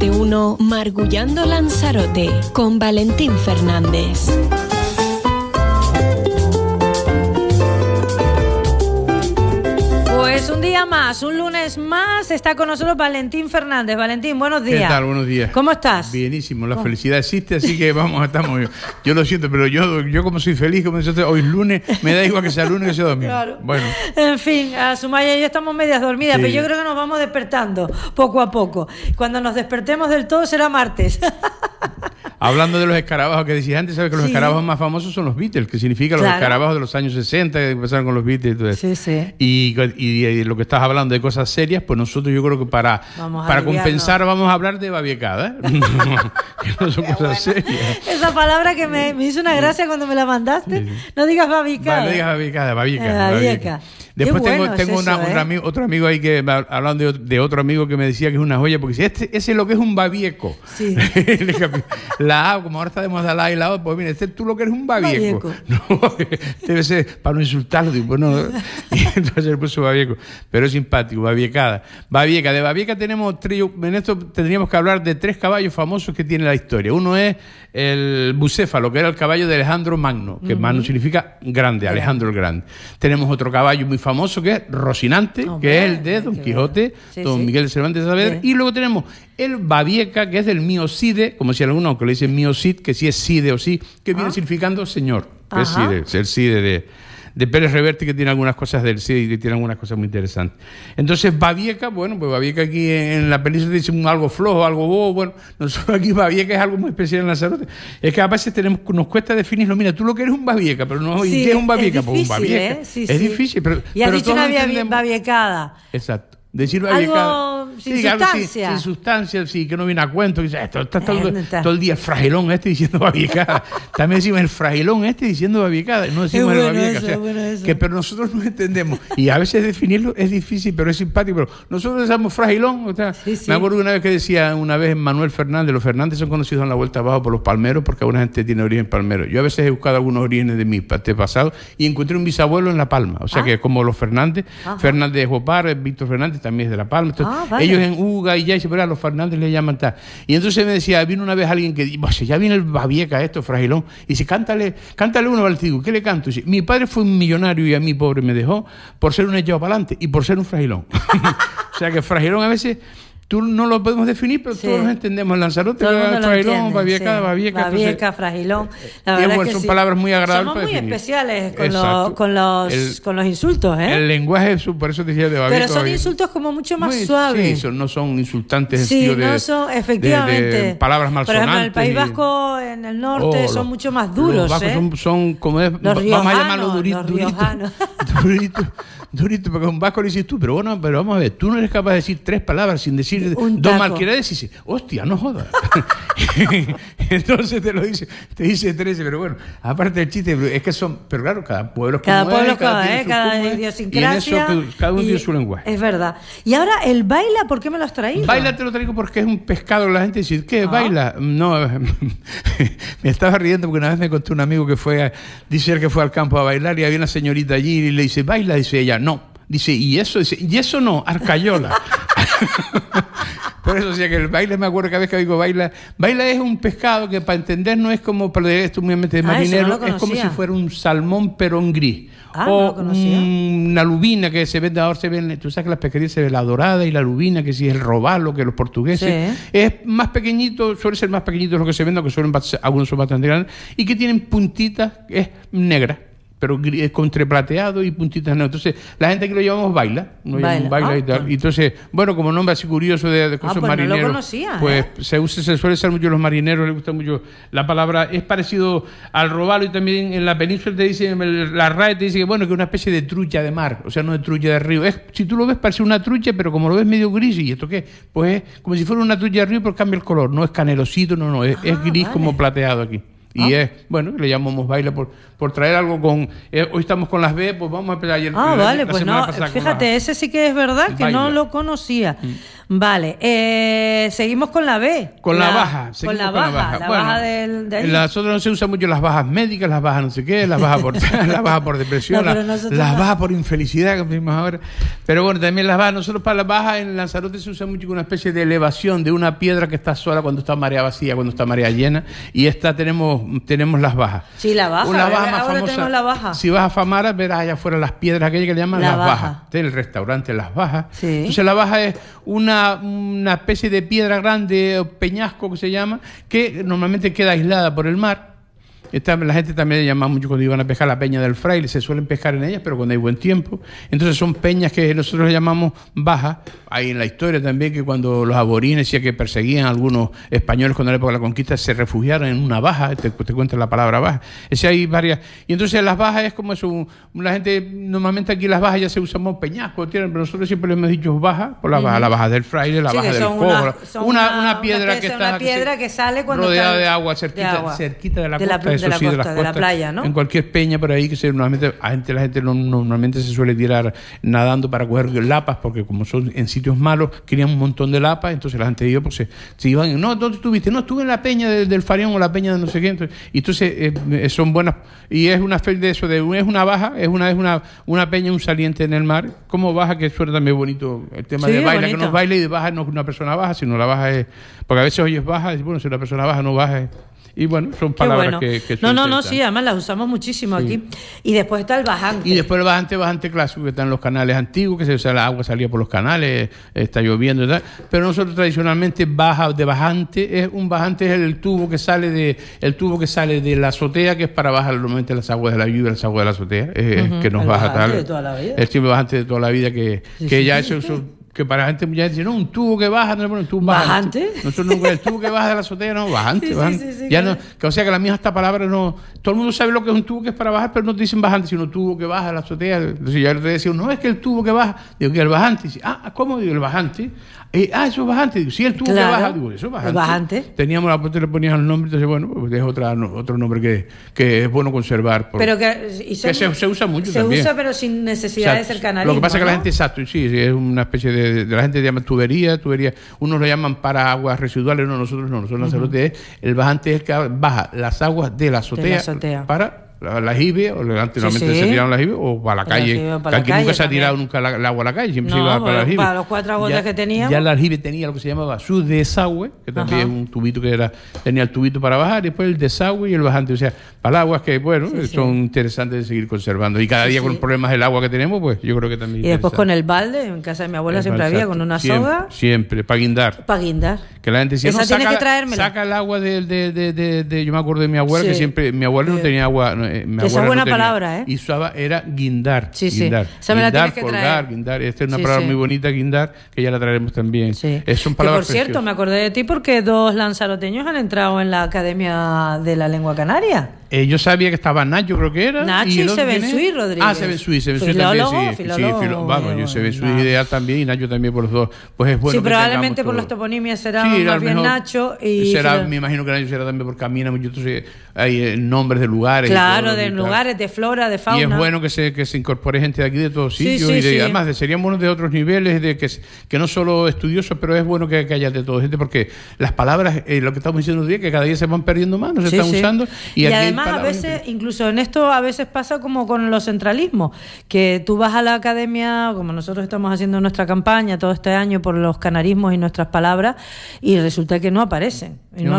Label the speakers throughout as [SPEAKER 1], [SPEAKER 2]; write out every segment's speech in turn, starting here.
[SPEAKER 1] Parte 1, Margullando Lanzarote, con Valentín Fernández.
[SPEAKER 2] Pues un día más, un lunes más, está con nosotros Valentín Fernández. Valentín, buenos días.
[SPEAKER 3] ¿Qué tal? Buenos días.
[SPEAKER 2] ¿Cómo estás?
[SPEAKER 3] Bienísimo, la felicidad existe, así que estamos. Yo lo siento, pero yo como soy feliz, como hoy es lunes, me da igual que sea lunes que sea domingo.
[SPEAKER 2] Claro.
[SPEAKER 3] Bueno.
[SPEAKER 2] En fin, a Sumaya y yo estamos medias dormidas,
[SPEAKER 3] Sí.
[SPEAKER 2] pero yo creo que nos vamos despertando poco a poco. Cuando nos despertemos del todo será martes.
[SPEAKER 3] Hablando de los escarabajos que decías antes, sabes que los escarabajos más famosos son los Beatles, que significa los escarabajos de los años 60 que empezaron con los Beatles y todo eso.
[SPEAKER 2] Sí.
[SPEAKER 3] Y lo que estás hablando de cosas serias, pues nosotros yo creo que para compensar vamos a hablar de babiecada, ¿eh? Que no son cosas serias.
[SPEAKER 2] Esa palabra que me hizo una gracia cuando me la mandaste. Sí. No digas babicada.
[SPEAKER 3] No digas babieca. Después tengo otro amigo ahí que hablando de otro amigo que me decía que es una joya, porque si ese es lo que es un babieco. Sí. La A, como ahora está de moda la A y la O, pues mira, tú lo que eres un babieco. No, debe ser para no insultarlo, tipo, no. Y entonces le puso babieco. Pero es simpático, babiecada. De babieca tenemos en esto tendríamos que hablar de 3 caballos famosos que tiene la historia. Uno es el bucéfalo, que era el caballo de Alejandro Magno, que Magno significa grande, Alejandro el Grande. Tenemos otro caballo muy famoso que es Rocinante, que es el de Don Quijote, Don Miguel de Cervantes Saavedra, y luego tenemos el babieca, que es del mío Cide, como si alguno que le dicen mío Cid, que sí es Cide o sí, que viene significando señor, que es Cide, el Cide de Pérez Reverte, que tiene algunas cosas del Cid y que tiene algunas cosas muy interesantes. Entonces, babieca, bueno, pues babieca aquí en la península dice algo flojo, algo bobo. Bueno, nosotros aquí babieca es algo muy especial en Lanzarote. Es que a veces nos cuesta definirlo. Mira, tú lo que eres un babieca, pero no, ¿y qué es un babieca?
[SPEAKER 2] Es difícil,
[SPEAKER 3] pues un babieca. Es difícil, pero
[SPEAKER 2] y has dicho una babiecada.
[SPEAKER 3] Exacto. Decir babiecada.
[SPEAKER 2] Algo sin sustancia.
[SPEAKER 3] Sin sustancia, sí, que no viene a cuento. Que está todo el día el fragilón diciendo babiecada. También decimos el fragilón diciendo babiecada. No decimos el babieca. Pero nosotros no entendemos. Y a veces definirlo es difícil, pero es simpático. Pero nosotros decimos fragilón. O sea, me acuerdo una vez que decía Manuel Fernández. Los Fernández son conocidos en la vuelta abajo por los palmeros, porque alguna gente tiene origen palmero. Yo a veces he buscado algunos orígenes de mis antepasados y encontré un bisabuelo en La Palma. O sea que como los Fernández, Fernández de Jopar, Víctor Fernández también es de La Palma. Entonces, ellos en Uga y ya, pero a los Fernández le llaman tal. Y entonces me decía, vino una vez alguien que dice, ya viene el babieca fragilón, y dice, cántale uno, ¿vale? Digo, ¿qué le canto? Y dice, mi padre fue un millonario y a mí pobre me dejó por ser un echado para adelante y por ser un fragilón. O sea que fragilón a veces tú no lo podemos definir, pero todos entendemos. Lanzarote, fragilón, babieca,
[SPEAKER 2] fragilón. La verdad es que
[SPEAKER 3] son palabras muy agradables.
[SPEAKER 2] Somos muy especiales con los insultos, ¿eh?
[SPEAKER 3] El lenguaje, por eso te decía de babieca.
[SPEAKER 2] Pero son insultos como mucho más suaves.
[SPEAKER 3] Sí, no son insultantes
[SPEAKER 2] no son, efectivamente.
[SPEAKER 3] De palabras malsonantes.
[SPEAKER 2] Por ejemplo, en el País Vasco, en el norte, son mucho más duros.
[SPEAKER 3] Los vascos son como vamos a llamarlo durito, porque un vasco le dices tú, pero vamos a ver, tú no eres capaz de decir 3 palabras sin decir 2 malqueridades y dices, hostia, no jodas. Entonces te dice 13, pero bueno, aparte del chiste, es que son, pero claro, cada pueblo
[SPEAKER 2] cada idiosincrasia.
[SPEAKER 3] Y en eso cada uno tiene su lenguaje.
[SPEAKER 2] Es verdad. Y ahora, el baila, ¿por qué me lo has traído?
[SPEAKER 3] Baila te lo traigo porque es un pescado. La gente dice, ¿qué? ¿Baila? No, me estaba riendo porque una vez me contó un amigo que dice que fue al campo a bailar y había una señorita allí y le dice, ¿baila? Dice ella, no. Dice, ¿y eso? Dice, ¿y eso no? Arcayola. Por eso decía que el baile, me acuerdo cada vez que digo baila es un pescado que para entender no es como, para esto muy de marinero, es como si fuera un salmón pero en gris. O una lubina que se vende ahora, tú sabes que las pesquerías se ve la dorada y la lubina, que si es el robalo, que los portugueses, es más pequeñito, suele ser más pequeñito lo que se vende, aunque algunos son bastante grandes, y que tienen puntitas, es negra, pero contraplateado y puntitas negras. Entonces, la gente que lo llamamos baila y tal. Y entonces, bueno, como nombre así curioso de cosas marineros,
[SPEAKER 2] no lo conocía,
[SPEAKER 3] pues se suele usar mucho los marineros, les gusta mucho la palabra, es parecido al robalo, y también en la península te dicen, la RAE te dice que bueno, que es una especie de trucha de mar, o sea, no de trucha de río. Si tú lo ves, parece una trucha, pero como lo ves medio gris, ¿y esto qué? Pues es como si fuera una trucha de río, pero cambia el color, no es canelosito, es gris como plateado aquí. Y le llamamos baila por traer algo con... hoy estamos con las B, pues vamos a empezar ayer.
[SPEAKER 2] Pues no, fíjate, ese sí que es verdad que baila. No lo conocía. Vale, seguimos con la B.
[SPEAKER 3] Con la baja.
[SPEAKER 2] Con la baja. La baja de ahí.
[SPEAKER 3] Nosotros no se usan mucho las bajas médicas, las bajas no sé qué, las bajas por, las bajas por depresión, las bajas por infelicidad que vimos ahora. Pero bueno, también las bajas. Nosotros para las bajas en Lanzarote se usa mucho con una especie de elevación de una piedra que está sola cuando está marea vacía, cuando está marea llena. Y tenemos las bajas.
[SPEAKER 2] Sí, la baja.
[SPEAKER 3] Una baja más
[SPEAKER 2] ahora
[SPEAKER 3] famosa.
[SPEAKER 2] Tenemos la baja.
[SPEAKER 3] Si vas a Famara, verás allá afuera las piedras aquellas que le llaman las bajas. El restaurante Las Bajas.
[SPEAKER 2] Sí.
[SPEAKER 3] Entonces la baja es una especie de piedra grande, o peñasco que se llama, que normalmente queda aislada por el mar. La gente también le llama mucho cuando iban a pescar la peña del Fraile, se suelen pescar en ellas, pero cuando hay buen tiempo. Entonces son peñas que nosotros le llamamos bajas. Hay en la historia también que cuando los aborígenes decían que perseguían a algunos españoles cuando en la época de la conquista, se refugiaron en una baja, te cuento la palabra baja. Hay varias. Y entonces las bajas es como eso, la gente, normalmente aquí las bajas ya se usan como peñasco, pero nosotros siempre le hemos dicho baja, por la baja del Fraile, la baja del Cobo, una piedra
[SPEAKER 2] que sale cuando
[SPEAKER 3] rodeada de agua, cerquita de la costa.
[SPEAKER 2] De la playa, ¿no?
[SPEAKER 3] En cualquier peña por ahí que normalmente la gente normalmente se suele tirar nadando para coger lapas, porque como son en sitios malos, querían un montón de lapas, entonces la gente iba, pues se iban, no, ¿dónde estuviste? No, estuve en la peña del Farión o la peña de no sé qué. Entonces son buenas, y es una fe de eso, es una baja, es una peña, un saliente en el mar, como baja, que suena también bonito, el tema de baila, bonito. Que no baila y de baja no es una persona baja, sino la baja es, porque a veces oyes baja, y bueno, si una persona baja no baja y bueno, son palabras que
[SPEAKER 2] no, sí, además las usamos muchísimo aquí. Y después está el bajante.
[SPEAKER 3] Y después el bajante clásico, que está en los canales antiguos, que el agua salía por los canales, está lloviendo y tal. Pero nosotros tradicionalmente un bajante es el tubo que sale de la azotea, que es para bajar normalmente las aguas de la lluvia, las aguas de la azotea, que nos baja tal.
[SPEAKER 2] De toda la vida.
[SPEAKER 3] El tipo bajante de toda la vida que ya eso que para la gente mucha gente dice, no, un tubo que baja, no le ponen tubo
[SPEAKER 2] bajante.
[SPEAKER 3] Nosotros no, el tubo que baja de la azotea, no, bajante, bajante.
[SPEAKER 2] Sí,
[SPEAKER 3] ya claro. O sea que la misma esta palabra no, todo el mundo sabe lo que es un tubo que es para bajar, pero no te dicen bajante, sino tubo que baja de la azotea. Entonces ya te decía, no, es que el tubo que baja, digo, que el bajante. Dice, ¿cómo? Digo, el bajante. Eso es bajante. Digo, sí, el tubo que baja, digo, eso es bajante.
[SPEAKER 2] El bajante.
[SPEAKER 3] Teníamos la puerta, le ponías el nombre, entonces bueno, pues es otro nombre que es bueno conservar.
[SPEAKER 2] Pero
[SPEAKER 3] que se usa mucho también.
[SPEAKER 2] Se usa, pero sin necesidad de ser canarismo.
[SPEAKER 3] Lo que pasa es que la gente, exacto, sí, es una especie de la gente llama tubería, unos lo llaman para aguas residuales, nosotros no, nosotros Lanzarote el bajante es el que baja las aguas de la azotea. Para el aljibe, o anteriormente se tiraban el aljibe, o para la calle. Aquí nunca se ha tirado nunca el agua a la calle, siempre se iba para el aljibe.
[SPEAKER 2] Para los 4 gotas que teníamos.
[SPEAKER 3] Ya el aljibe tenía lo que se llamaba su desagüe, que también es un tubito tenía el tubito para bajar, y después el desagüe y el bajante. O sea, para aguas que, bueno, son interesantes de seguir conservando. Y cada día con problemas del agua que tenemos, pues yo creo que también.
[SPEAKER 2] Y después con el balde, en casa de mi abuela siempre había, con una soga.
[SPEAKER 3] Siempre, para guindar.
[SPEAKER 2] Para guindar.
[SPEAKER 3] Que la gente decía,
[SPEAKER 2] esa tienes que traérmela.
[SPEAKER 3] Saca el agua yo me acuerdo de mi abuela, que siempre, mi abuela no tenía agua.
[SPEAKER 2] Esa es buena palabra, ¿eh?
[SPEAKER 3] Y usaba, era guindar. Guindar.
[SPEAKER 2] Esa me la tienes que traer.
[SPEAKER 3] Guindar. Esta es una palabra muy bonita, guindar, que ya la traeremos también. Son palabras
[SPEAKER 2] que por cierto, me acordé de ti porque 2 lanzaroteños han entrado en la Academia de la Lengua Canaria.
[SPEAKER 3] Yo sabía que estaba Nacho, creo que era.
[SPEAKER 2] Nacho y Sebensui Rodríguez.
[SPEAKER 3] Sebensui también, sí. Vamos, yo Sebensui ideal también y Nacho también por los dos. Pues es bueno.
[SPEAKER 2] Sí, probablemente por las toponimias será más bien Nacho.
[SPEAKER 3] Me imagino que Nacho será también por camina mucho. Entonces hay nombres de lugares.
[SPEAKER 2] Claro, de lugares, de flora, de fauna.
[SPEAKER 3] Y es bueno que se incorpore gente de aquí de todos sitios. Además, serían buenos de otros niveles, que no solo estudiosos, pero es bueno que haya de todo gente, porque las palabras, lo que estamos diciendo hoy día, que cada día se van perdiendo más, no se están usando.
[SPEAKER 2] Y además, a veces, incluso en esto, a veces pasa como con los centralismos, que tú vas a la academia, como nosotros estamos haciendo nuestra campaña todo este año por los canarismos y nuestras palabras, y resulta que no aparecen.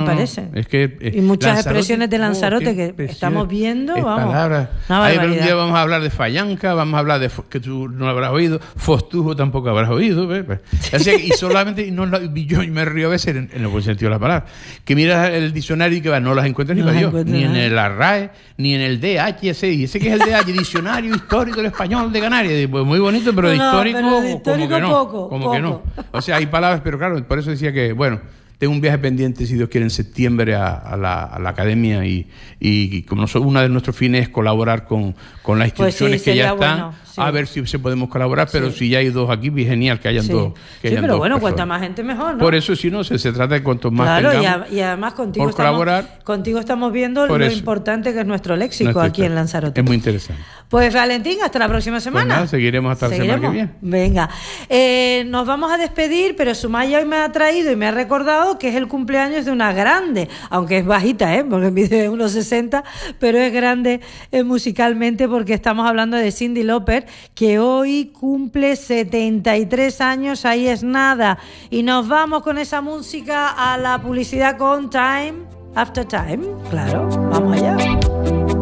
[SPEAKER 2] Y muchas expresiones de Lanzarote que estamos viendo, vamos.
[SPEAKER 3] Un día vamos a hablar de fallanca, vamos a hablar de que tú no habrás oído, fostujo tampoco habrás oído, y solamente yo me río a veces en el buen sentido de la palabra, que miras el diccionario y que no las encuentras ni en la RAE ni en el DHS, y ese que es el DH, Diccionario Histórico del Español de Canarias, pues muy bonito, pero histórico como que no. O sea, hay palabras, pero claro, por eso decía que, bueno, tengo un viaje pendiente, si Dios quiere, en septiembre a la academia y como uno de nuestros fines es colaborar con las instituciones que ya están, a ver si podemos colaborar, pero si ya hay 2 aquí, bien genial que hayan 2.
[SPEAKER 2] Pero bueno, cuanta más gente mejor, ¿no?
[SPEAKER 3] Por eso, si no, se trata de cuanto más tengamos.
[SPEAKER 2] Y además contigo estamos viendo lo importante que es nuestro léxico aquí en Lanzarote.
[SPEAKER 3] Es muy interesante.
[SPEAKER 2] Pues Valentín, hasta la próxima semana.
[SPEAKER 3] Pues nada, seguiremos hasta la semana que viene.
[SPEAKER 2] Venga, nos vamos a despedir, pero Sumaya hoy me ha traído y me ha recordado que es el cumpleaños de una grande, aunque es bajita, porque mide 1,60, pero es grande musicalmente, porque estamos hablando de Cyndi Lauper, que hoy cumple 73 años, ahí es nada. Y nos vamos con esa música a la publicidad con Time After Time. Claro, vamos allá.